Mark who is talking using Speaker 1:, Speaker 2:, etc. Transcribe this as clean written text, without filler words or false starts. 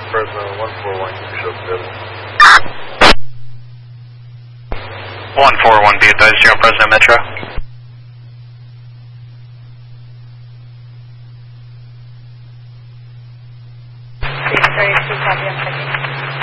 Speaker 1: Fresno 141, you show available.
Speaker 2: 141, be advised, you're on Fresno Metro.
Speaker 3: 632, copy, I'm checking.